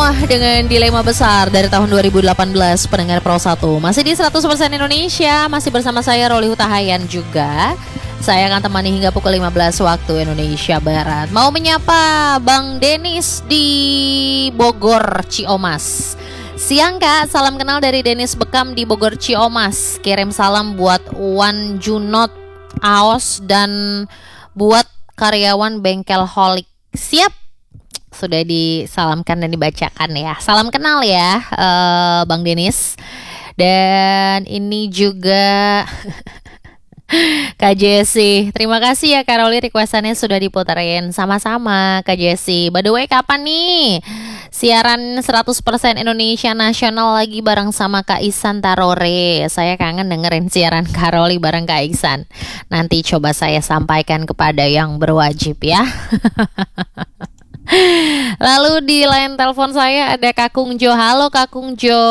dengan dilema besar dari tahun 2018 pendengar Pro 1. Masih di 100% Indonesia, masih bersama saya Roli Hutahayan juga. Saya akan temani hingga pukul 15 waktu Indonesia Barat. Mau menyapa Bang Denis di Bogor, Ciomas. Siang Kak, salam kenal dari Denis Bekam di Bogor, Ciomas. Kirim salam buat Wan Junot, Aos, dan buat karyawan Bengkel Holik. Siap? Sudah disalamkan dan dibacakan ya. Salam kenal ya Bang Denis. Dan ini juga Kak Jessi. Terima kasih ya Kak Roli, requestannya sudah diputerin. Sama-sama Kak Jessi. By the way, kapan nih siaran 100% Indonesia Nasional lagi bareng sama Kak Ihsan Tarore? Saya kangen dengerin siaran Kak Roli bareng Kak Ihsan. Nanti coba saya sampaikan kepada yang berwajib ya. Lalu di line telepon saya ada Kakung Jo. Halo Kakung Jo.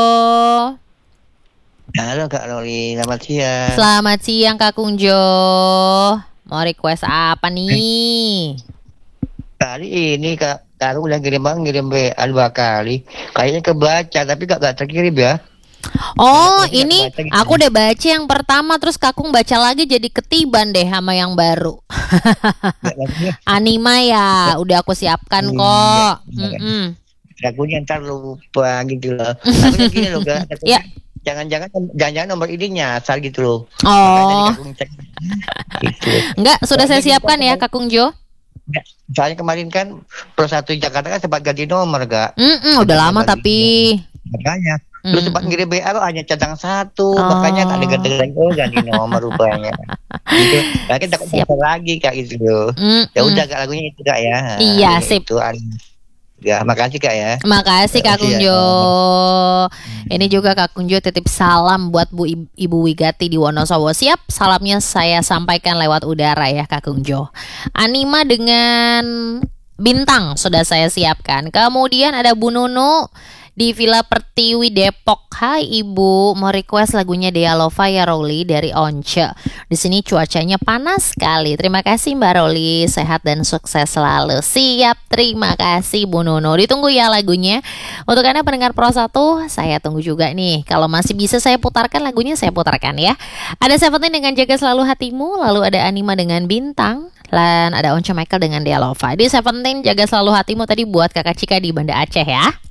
Halo Kak Roli, selamat siang. Selamat siang Kakung Jo. Mau request apa nih? Kali ini Kak udah ngirim WA 2 kali. Kayaknya kebaca tapi gak terkirim ya. Oh ini aku udah baca yang pertama, terus Kakung baca lagi jadi ketiban deh sama yang baru. Anima ya, udah aku siapkan kok. Lagunya ntar lupa gitu loh. Tapi gini loh Kak, ya. Jangan nomor ininya asal gitu loh. Oh. Gitu. Enggak, sudah saya siapkan ya Kakung Jo. Soalnya kemarin kan Pro 1 Jakarta kan sempat ganti nomor Kak. Udah lama tapi. Makanya terus sempat ngirim WA lo hanya cadang 1, makanya tak dengar ganti nomor rupanya. Gitu. Lagi takut lagi Kak gitu loh. Ya udah Kak, lagunya itu Kak ya. Iya, sip. Itu ya, makasih Kak ya. Makasih Kak Kunjo. Ini juga Kak Kunjo titip salam buat Ibu Wigati di Wonosobo. Siap, salamnya saya sampaikan lewat udara ya Kak Kunjo. Anima dengan Bintang sudah saya siapkan. Kemudian ada Bu Nunu di Villa Pertiwi Depok. Hai Ibu, mau request lagunya Dea Lova ya Roli dari Once. Di sini cuacanya panas sekali. Terima kasih Mbak Roli, sehat dan sukses selalu. Siap, terima kasih Bu Nono. Ditunggu ya lagunya. Untuk Anda pendengar Pro 1, saya tunggu juga nih. Kalau masih bisa saya putarkan lagunya, saya putarkan ya. Ada Seventeen dengan Jaga Selalu Hatimu, lalu ada Anima dengan Bintang, dan ada Once Michael dengan Dea Lova. Di Seventeen Jaga Selalu Hatimu tadi buat Kakak Cika di Banda Aceh ya.